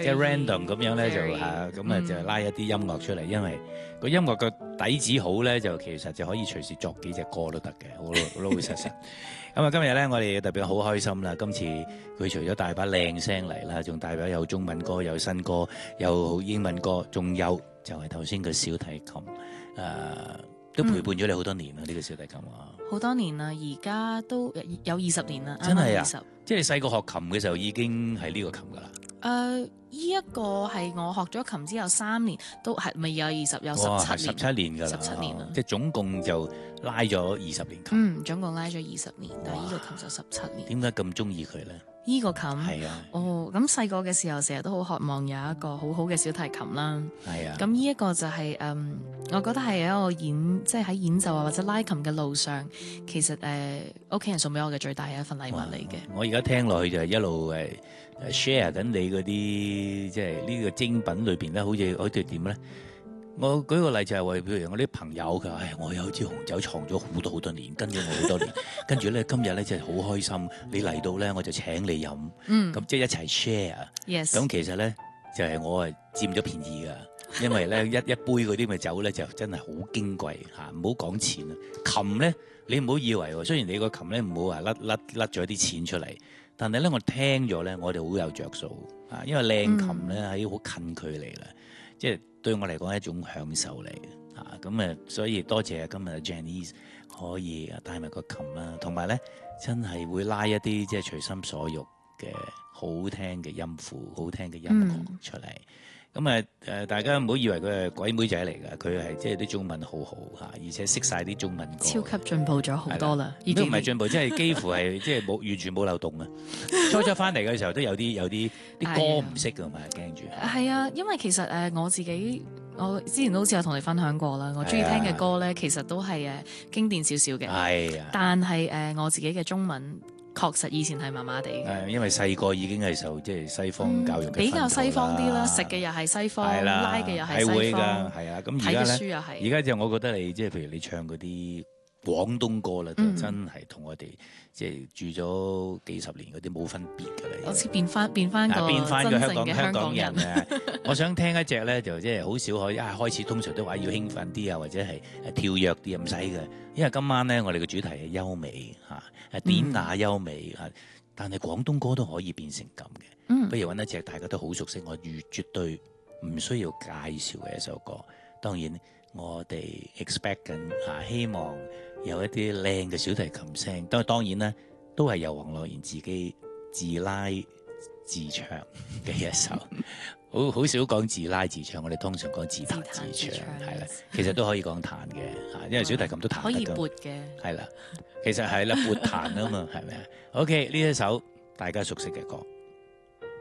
即係 random 咁樣咧就嚇咁啊就拉一啲音樂出嚟，因為個音樂個底子好咧，就其實就可以隨時作幾隻歌都得嘅，好老老實實。咁啊，今日咧我哋特別好開心啦！今次佢除咗帶把靚聲嚟啦，仲帶把有中文歌、有新歌、有英文歌，仲有就係頭先個小提琴，都陪伴咗你好多年啦！呢個小提琴啊， 好多年啦，而家都有20年啦， 真係啊！ 20 即係你細個學琴嘅時候已經係呢個琴噶啦。 呢一個係我學咗琴之後3年，都係未有20，有17年。 17年㗎啦 ，17年啦， 即係總共就拉咗20年琴。 總共拉咗20年，但係呢個琴就17年。 點解咁中意佢咧？ 呢個琴係啊， 咁細個嘅時候成日都好渴望有一個好好嘅小提琴啦。 係啊。 咁呢一個就係我覺得係一個即係喺演奏啊或者拉琴嘅路上，其實屋企人送俾我嘅最大嘅一份禮物嚟嘅。 我而家聽落去就係一路share 緊你嗰啲即係呢個精品裏邊咧，好似點咧？我舉個例就係話，譬如我啲朋友佢話：我有支紅酒藏咗好多年，跟咗我好多年，跟住咧今日咧真係好開心，你嚟到咧我就請你飲，咁即係一齊 share。 Yes。 咁其實咧就係我係佔咗便宜㗎，因為咧一杯嗰啲嘅酒咧就真係好矜貴嚇，唔好講錢啊。琴咧你唔好以為喎，雖然你個琴咧唔好話甩咗啲錢出嚟，但係咧我聽咗咧我哋好有着數啊，因為靚琴咧喺好近距離啦，即係對我嚟講係一種享受嚟嘅啊。咁所以多謝今日 Janice 可以帶埋個琴啦，同埋咧真係會拉一啲即係隨心所欲嘅好聽嘅音符、好聽嘅音樂出嚟。咁大家唔好以為佢係鬼妹仔嚟㗎，佢係即係啲中文好好嚇，而且識晒啲中文歌， 超級進步咗好多啦。 都唔係進步，即係幾乎係即係完全冇漏洞啊！初翻嚟嘅時候都有啲歌唔識㗎嘛，驚住。 係啊，因為其實我自己，我之前都好似有同你分享過啦，我中意聽嘅歌咧，其實都係經典少少嘅。係啊，但係我自己嘅中文確實以前係麻麻地嘅， 因為細個已經係受即係西方教育嘅比較西方啲啦，食嘅又係西方，拉嘅又係西方， 會㗎，係啊。咁而家咧，而家就我覺得你即係譬如你唱嗰啲廣東歌啦，就真係同我哋即係住咗幾十年嗰啲冇分別㗎啦。 好似變翻個真正嘅香港人啊！ 我想聽一隻咧，就即係好少可以開始通常都話要興奮啲啊，或者係跳躍啲唔使嘅。因為今晚咧，我哋嘅主題係優美嚇，典雅優美嚇，但係廣東歌都可以變成咁嘅。不如揾一隻大家都好熟悉，我絕對唔需要介紹嘅一首歌。當然我哋 expect 緊希望有一啲靚嘅小提琴聲。當然咧，都係由黃樂賢自己自拉自唱嘅一首。好少講自拉自唱，我哋通常講自彈自唱，係啦，其實都可以講彈嘅嚇，因為小提琴都彈得到， 可以撥嘅， 係啦，其實係啦，撥彈啊嘛，係咪啊？OK，呢一首大家熟悉嘅歌。